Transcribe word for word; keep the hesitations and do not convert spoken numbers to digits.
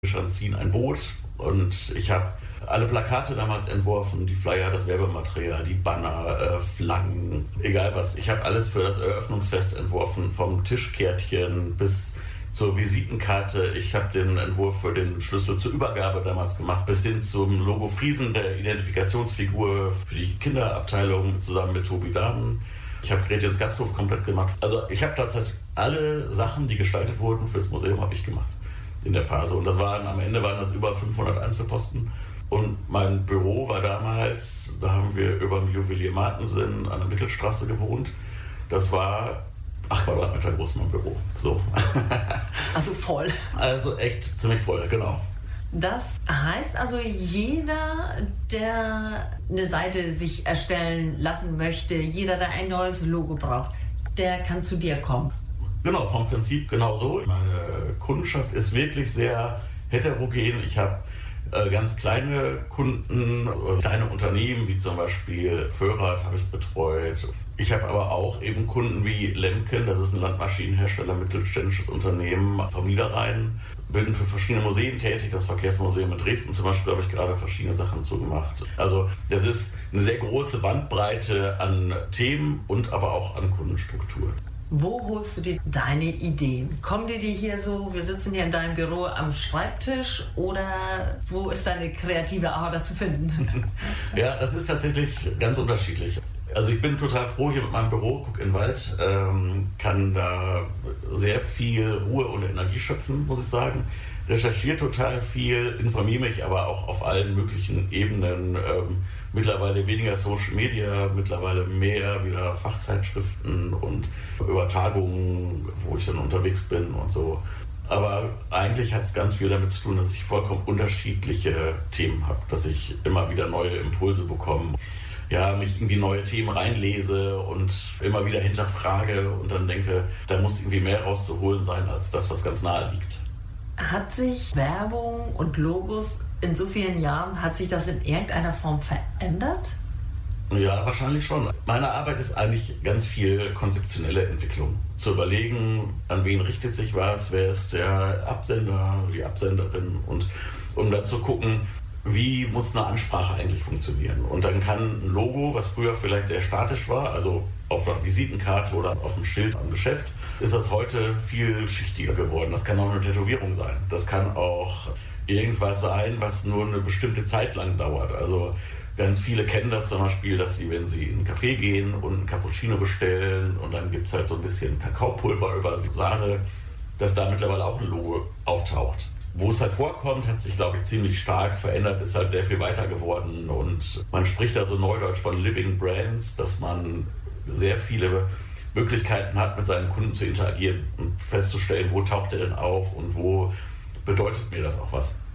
ziehen ein Boot und ich habe alle Plakate damals entworfen, die Flyer, das Werbematerial, die Banner, äh, Flaggen, egal was. Ich habe alles für das Eröffnungsfest entworfen, vom Tischkärtchen bis zur Visitenkarte. Ich habe den Entwurf für den Schlüssel zur Übergabe damals gemacht, bis hin zum Logo Friesen, der Identifikationsfigur für die Kinderabteilung zusammen mit Tobi Dahmen. Ich habe Gretchens Gasthof komplett gemacht. Also ich habe tatsächlich alle Sachen, die gestaltet wurden fürs Museum, habe ich gemacht in der Phase. Und das waren, am Ende waren das über fünfhundert Einzelposten. Und mein Büro war damals, da haben wir über dem Juwelier Martensen an der Mittelstraße gewohnt. Das war acht Quadratmeter groß, mein Büro. So. Also voll. Also echt ziemlich voll, genau. Das heißt also, jeder, der eine Seite sich erstellen lassen möchte, jeder, der ein neues Logo braucht, der kann zu dir kommen. Genau, vom Prinzip genau so. Meine Kundenschaft ist wirklich sehr heterogen. Ich habe äh, ganz kleine Kunden, äh, kleine Unternehmen, wie zum Beispiel Föhrrad habe ich betreut. Ich habe aber auch eben Kunden wie Lemken, das ist ein Landmaschinenhersteller, mittelständisches Unternehmen vom Niederrhein. Bin für verschiedene Museen tätig, das Verkehrsmuseum in Dresden zum Beispiel habe ich gerade verschiedene Sachen zugemacht. Also das ist eine sehr große Bandbreite an Themen und aber auch an Kundenstruktur. Wo holst du dir deine Ideen? Kommen die dir hier so, wir sitzen hier in deinem Büro am Schreibtisch, oder wo ist deine kreative Ader zu finden? Ja, das ist tatsächlich ganz unterschiedlich. Also ich bin total froh hier mit meinem Büro, gucke in den Wald, ähm, kann da sehr viel Ruhe und Energie schöpfen, muss ich sagen. Recherchiere total viel, informiere mich aber auch auf allen möglichen Ebenen. Ähm, mittlerweile weniger Social Media, mittlerweile mehr wieder Fachzeitschriften und Übertragungen, wo ich dann unterwegs bin und so. Aber eigentlich hat es ganz viel damit zu tun, dass ich vollkommen unterschiedliche Themen habe, dass ich immer wieder neue Impulse bekomme. Ja, mich irgendwie neue Themen reinlese und immer wieder hinterfrage und dann denke, da muss irgendwie mehr rauszuholen sein als das, was ganz nahe liegt. Hat sich Werbung und Logos in so vielen Jahren, hat sich das in irgendeiner Form verändert? Ja, wahrscheinlich schon. Meine Arbeit ist eigentlich ganz viel konzeptionelle Entwicklung. Zu überlegen, an wen richtet sich was, wer ist der Absender, die Absenderin und um da zu gucken, wie muss eine Ansprache eigentlich funktionieren. Und dann kann ein Logo, was früher vielleicht sehr statisch war, also auf einer Visitenkarte oder auf einem Schild am Geschäft, ist das heute viel schichtiger geworden. Das kann auch eine Tätowierung sein. Das kann auch irgendwas sein, was nur eine bestimmte Zeit lang dauert. Also ganz viele kennen das zum Beispiel, dass sie, wenn sie in einen Café gehen und einen Cappuccino bestellen und dann gibt es halt so ein bisschen Kakaopulver über die Sahne, dass da mittlerweile auch ein Logo auftaucht. Wo es halt vorkommt, hat sich, glaube ich, ziemlich stark verändert, ist halt sehr viel weiter geworden und man spricht da so neudeutsch von Living Brands, dass man sehr viele Möglichkeiten hat, mit seinen Kunden zu interagieren und festzustellen, wo taucht er denn auf und wo bedeutet mir das auch was.